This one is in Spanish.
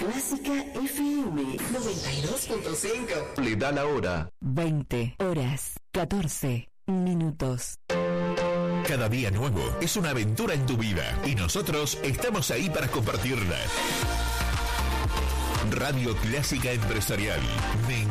Clásica FM 92.5. Le da la hora. 20 horas 14 minutos. Cada día nuevo es una aventura en tu vida y nosotros estamos ahí para compartirla. Radio Clásica Empresarial.